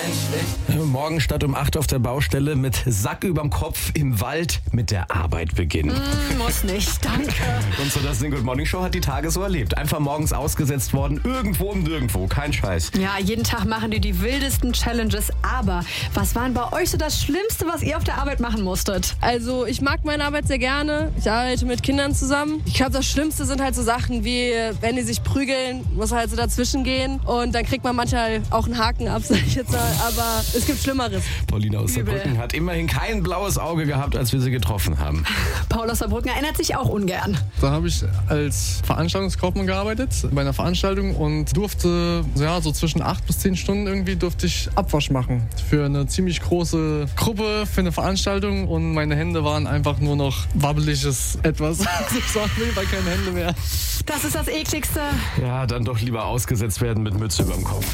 Morgen statt um 8 auf der Baustelle mit Sack überm Kopf im Wald mit der Arbeit beginnen. Muss nicht, danke. Und so das Ding Good Morning Show hat die Tage so erlebt. Einfach morgens ausgesetzt worden, irgendwo und nirgendwo, kein Scheiß. Ja, jeden Tag machen die wildesten Challenges. Aber was war denn bei euch so das Schlimmste, was ihr auf der Arbeit machen musstet? Also ich mag meine Arbeit sehr gerne. Ich arbeite mit Kindern zusammen. Ich glaube, das Schlimmste sind halt so Sachen wie, wenn die sich prügeln, muss halt so dazwischen gehen. Und dann kriegt man manchmal auch einen Haken ab, sag ich jetzt mal. Aber es gibt Schlimmeres. Paulina aus Saarbrücken hat immerhin kein blaues Auge gehabt, als wir sie getroffen haben. Paul aus Saarbrücken erinnert sich auch ungern. Da habe ich als Veranstaltungskaufmann gearbeitet bei einer Veranstaltung und durfte so zwischen 8 bis 10 Stunden irgendwie durfte ich Abwasch machen für eine ziemlich große Gruppe, für eine Veranstaltung und meine Hände waren einfach nur noch wabbeliges etwas. Ich sag mir keine Hände mehr. Das ist das Ekligste. Ja, dann doch lieber ausgesetzt werden mit Mütze überm Kopf.